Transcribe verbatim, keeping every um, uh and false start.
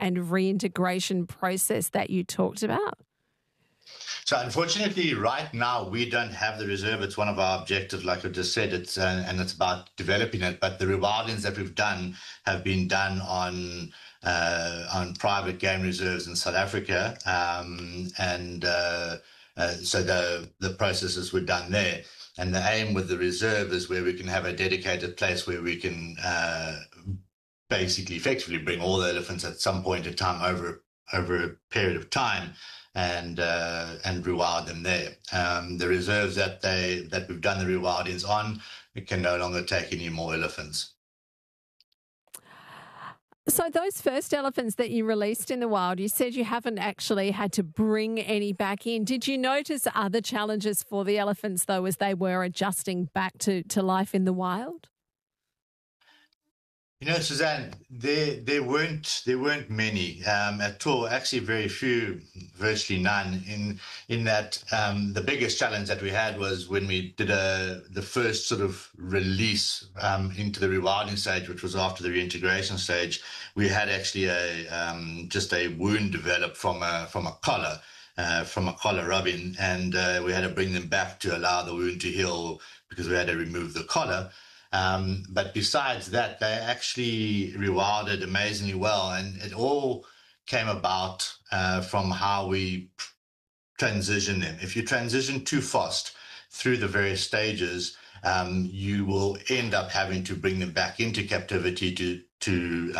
and reintegration process that you talked about? So unfortunately, right now, we don't have the reserve. It's one of our objectives, like I just said, it's uh, and it's about developing it. But the rewildings that we've done have been done on uh, on private game reserves in South Africa. Um, and uh, uh, so the, the processes were done there. And the aim with the reserve is where we can have a dedicated place where we can uh, basically effectively bring all the elephants at some point in time over over a period of time and uh, and rewild them there. Um, the reserves that they that we've done the rewildings on, we can no longer take any more elephants. So those first elephants that you released in the wild, you said you haven't actually had to bring any back in. Did you notice other challenges for the elephants, though, as they were adjusting back to, to life in the wild? You know, Suzanne, there there weren't there weren't many um, at all. Actually, very few, virtually none. In in that, um, the biggest challenge that we had was when we did a the first sort of release um, into the rewilding stage, which was after the reintegration stage. We had actually a um, just a wound developed from a from a collar. Uh, from a collar rubbing, and uh, we had to bring them back to allow the wound to heal because we had to remove the collar. Um, but besides that, they actually rewilded amazingly well, and it all came about uh, from how we transition them. If you transition too fast through the various stages, um, you will end up having to bring them back into captivity to to